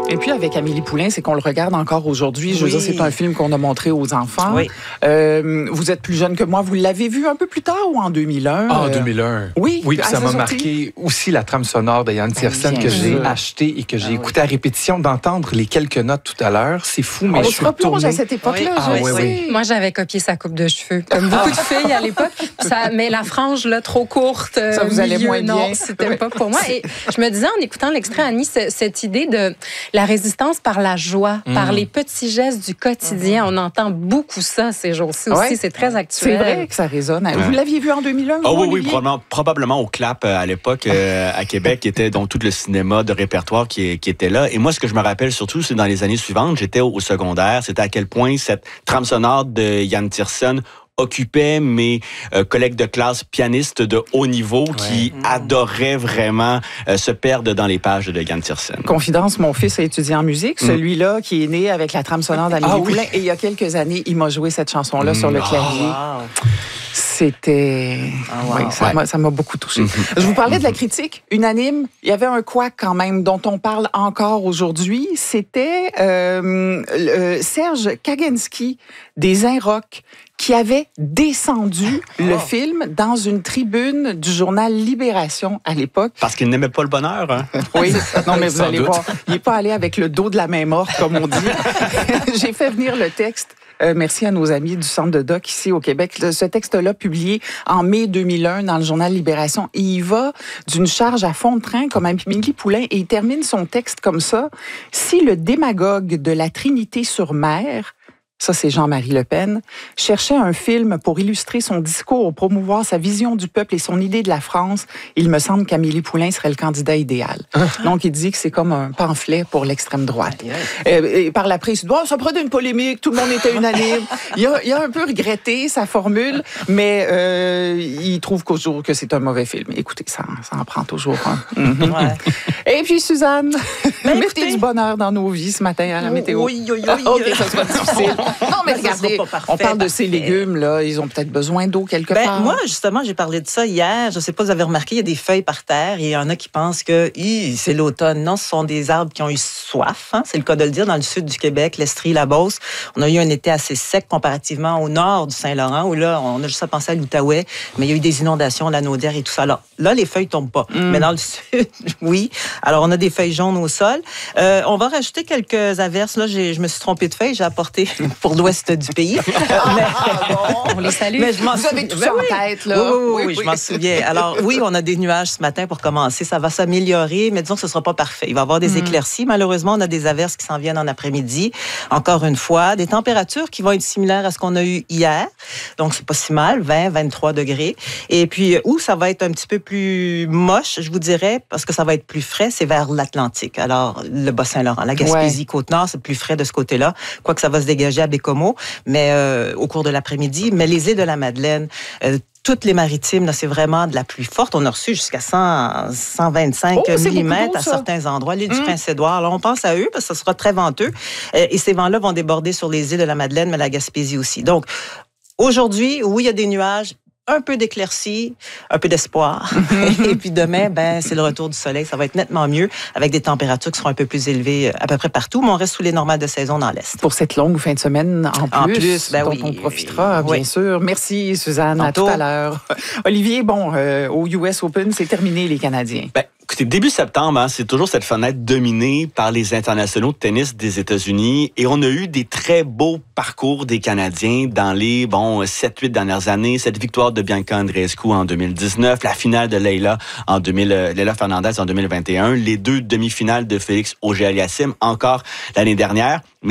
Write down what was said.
Et puis avec Amélie Poulain, c'est qu'on le regarde encore aujourd'hui. Je veux dire, c'est un film qu'on a montré aux enfants. Oui. Vous êtes plus jeune que moi. Vous l'avez vu un peu plus tard ou en 2001? En 2001. Oui. Oui, puis ça m'a marqué aussi la trame sonore de Yann Tiersen que j'ai acheté et que j'ai écouté à répétition. D'entendre les quelques notes tout à l'heure, c'est fou, mais on je se suis replonge à cette époque-là. Oui. Moi, j'avais copié sa coupe de cheveux, comme beaucoup de filles à l'époque. Mais la frange, là, trop courte, ça vous allait moins bien. Non, c'était pas pour moi. Et je me disais, en écoutant l'extrait, Annie, cette idée de la résistance par la joie, par les petits gestes du quotidien. On entend beaucoup ça ces jours-ci aussi. C'est très actuel. C'est vrai que ça résonne. Vous l'aviez vu en 2001? Oui, probablement au Clap à l'époque à Québec, qui était donc tout le cinéma de répertoire qui était là. Et moi, ce que je me rappelle surtout, c'est dans les années suivantes, j'étais au secondaire, c'était à quel point cette trame sonore de Yann Tiersen occupait mes collègues de classe pianistes de haut niveau qui adoraient vraiment se perdre dans les pages de Yann Tiersen. Confidence, mon fils a étudié en musique, celui-là qui est né avec la trame sonore d'Amélie Poulain. Et il y a quelques années, il m'a joué cette chanson-là sur le clavier. C'était... ça m'a beaucoup touché. Je vous parlais de la critique unanime. Il y avait un couac quand même dont on parle encore aujourd'hui. C'était Serge Kagenski des Inrocks qui avait descendu le film dans une tribune du journal Libération à l'époque. Parce qu'il n'aimait pas le bonheur, hein? Oui, non, mais vous allez voir, il n'est pas allé avec le dos de la main morte, comme on dit. J'ai fait venir le texte. Merci à nos amis du Centre de Doc ici au Québec. Ce texte-là, publié en mai 2001 dans le journal Libération, et il va d'une charge à fond de train comme Amélie Poulain, et il termine son texte comme ça. Si le démagogue de la Trinité-sur-Mer, ça c'est Jean-Marie Le Pen, cherchait un film pour illustrer son discours, promouvoir sa vision du peuple et son idée de la France, il me semble qu'Amélie Poulain serait le candidat idéal. Donc il dit que c'est comme un pamphlet pour l'extrême droite. Et par la presse, ça prenait une polémique, tout le monde était unanime. Il a un peu regretté sa formule, mais il trouve que c'est un mauvais film. Écoutez, ça en prend toujours un. Et puis Suzanne, mettez du bonheur dans nos vies ce matin à la météo. Oui. OK, ça sera difficile. Non, mais regardez, on parle de ces légumes, là. Ils ont peut-être besoin d'eau quelque part. Moi, justement, j'ai parlé de ça hier. Je ne sais pas si vous avez remarqué, il y a des feuilles par terre et il y en a qui pensent que c'est l'automne. Non, ce sont des arbres qui ont eu soif. Hein? C'est le cas de le dire. Dans le sud du Québec, l'Estrie, la Beauce, on a eu un été assez sec comparativement au nord du Saint-Laurent, où là, on a juste à penser à l'Outaouais, mais il y a eu des inondations, la Naudière et tout ça. Alors, là, les feuilles ne tombent pas. Mais dans le sud, oui. Alors, on a des feuilles jaunes au sol. On va rajouter quelques averses. Là, je me suis trompée de feuilles. J'ai apporté pour l'ouest du pays. On les salue. Mais vous avez tout ça en tête, là. Oui, je m'en souviens. Alors, oui, on a des nuages ce matin pour commencer. Ça va s'améliorer, mais disons que ce ne sera pas parfait. Il va y avoir des éclaircies. Malheureusement, on a des averses qui s'en viennent en après-midi. Encore une fois, des températures qui vont être similaires à ce qu'on a eu hier. Donc, c'est pas si mal, 20, 23 degrés. Et puis, où ça va être un petit peu plus moche, je vous dirais, parce que ça va être plus frais, c'est vers l'Atlantique. Alors, le Bas-Saint-Laurent, la Gaspésie, Côte-Nord, c'est plus frais de ce côté-là. Quoique ça va se dégager à Bécomo, mais au cours de l'après-midi. Mais les îles de la Madeleine, toutes les maritimes, là, c'est vraiment de la pluie forte. On a reçu jusqu'à 125 millimètres à certains endroits. L'île du Prince-Édouard, alors on pense à eux parce que ce sera très venteux. Et ces vents-là vont déborder sur les îles de la Madeleine, mais la Gaspésie aussi. Donc, aujourd'hui, oui, il y a des nuages, un peu d'éclaircie, un peu d'espoir. Et puis demain, c'est le retour du soleil. Ça va être nettement mieux avec des températures qui seront un peu plus élevées à peu près partout, mais on reste sous les normales de saison dans l'Est. Pour cette longue fin de semaine en plus dont on profitera, bien sûr. Merci, Suzanne. Tantôt. À tout à l'heure. Olivier, au US Open, c'est terminé, les Canadiens. Écoutez, début septembre, c'est toujours cette fenêtre dominée par les internationaux de tennis des États-Unis et on a eu des très beaux parcours des Canadiens dans les 7-8 dernières années. Cette victoire de Bianca Andreescu en 2019, la finale de Leila Fernandez en 2021, les 2 demi-finales de Félix Auger-Aliassime encore l'année dernière.